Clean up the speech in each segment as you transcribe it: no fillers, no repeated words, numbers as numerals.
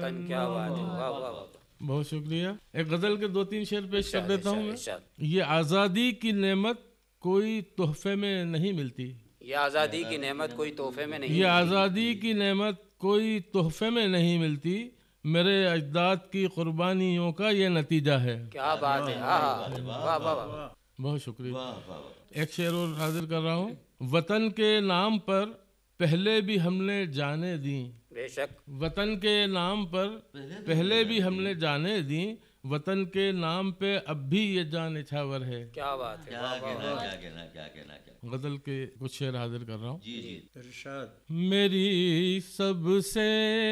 बदन। क्या बात है, वाह वाह वाह। बहुत शुक्रिया। एक गजल के 2-3 शेर पेश कर देता हूँ मैं। इरशाद। ये आज़ादी की नेमत कोई तोहफे में नहीं मिलती, ये आज़ादी की नेमत कोई तोहफे में नहीं ये मिलती। आज़ादी की नेमत कोई तोहफे में नहीं मिलती, मेरे अजदाद की कुर्बानियों का ये नतीजा है। क्या बात है, हाँ हाँ, वाह वाह वाह। बहुत शुक्रिया। एक शेर और हाजिर कर रहा हूँ। वतन के नाम पर पहले भी हमने जाने दी, बेशक। वतन के नाम पर पहले भी हमने जाने दी, वतन के नाम पे अब भी ये जान निछावर है। क्या बात है, वाह वाह वाह। क्या गजल के कुछ शेर हाजिर कर रहा हूँ। जी जी। इरशाद। मेरी सबसे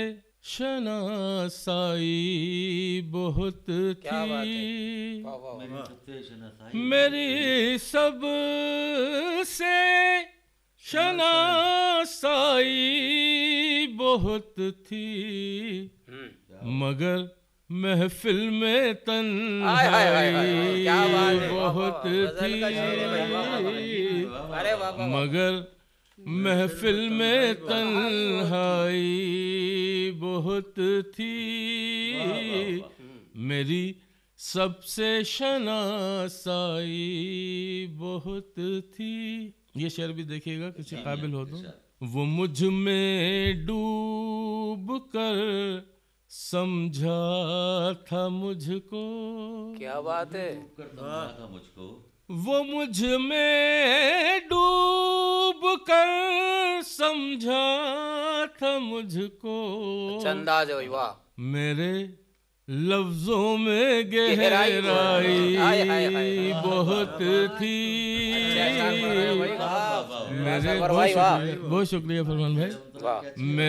शनासाई बहुत क्या बात है, थी, वाह वाह वाह। मेरी सबसे शनासाई बहुत थी, मगर महफिल में हाय हाय हाय हाय, क्या बात तन्हाई है, वाह, बहुत वाह, गजल का शेर है भाई, वाह, वाह, थी, अरे वाह वाह वाह। मगर महफिल में तन्हाई बहुत थी, मेरी सबसे शनासाई बहुत थी। ये शेर भी देखिएगा किसी काबिल हो तो। वो मुझ में डूब कर समझा था मुझको, क्या बात है, मुझको वो मुझ में डूब कर समझा था मुझको, अच्छा अंदाज है भाई, वाह। मेरे लफ्जों में गहराई गहराई हाय हाय हाय। बहुत थी। अच्छा, शान पर है भाई, वाह। मेरे वाह, भाई, वाह। बहुत शुक्रिया फरमान भाई। वाह।